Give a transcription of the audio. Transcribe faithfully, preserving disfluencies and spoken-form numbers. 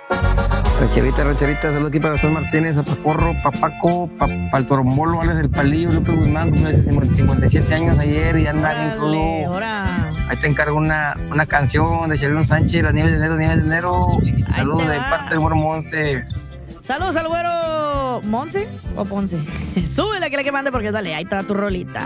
Rancherita, rancherita, saludos aquí para Gastón Martínez, a Pacorro, Papaco, para pa el Torombolo, Alex del Palillo, López Guzmán, cumple cincuenta y siete años ayer y anda bien Órale, crudo. ahora. Ahí te encargo una, una canción de Chelino Sánchez, Las Nieves de Enero, Nieves de Enero. Saludos te de va. parte del güero Monse. Saludos al güero Monse o Ponce. Súbele que le que mande porque dale, ahí está tu rolita.